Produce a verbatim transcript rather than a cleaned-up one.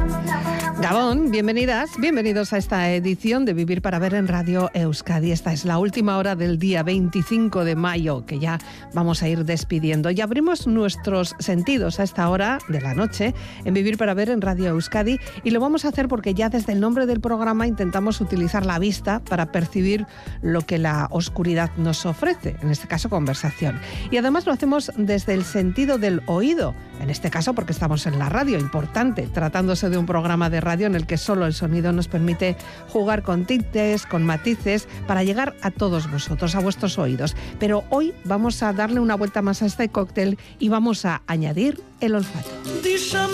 Gabón, bienvenidas, bienvenidos a esta edición de Vivir para Ver en Radio Euskadi. Esta es la última hora del día veinticinco de mayo, que ya vamos a ir despidiendo. Y abrimos nuestros sentidos a esta hora de la noche en Vivir para Ver en Radio Euskadi. Y lo vamos a hacer porque ya desde el nombre del programa intentamos utilizar la vista para percibir lo que la oscuridad nos ofrece, en este caso conversación. Y además lo hacemos desde el sentido del oído, en este caso porque estamos en la radio, importante, tratándose de un programa de radio en el que solo el sonido nos permite jugar con tintes, con matices, para llegar a todos vosotros, a vuestros oídos. Pero hoy vamos a darle una vuelta más a este cóctel y vamos a añadir el olfato.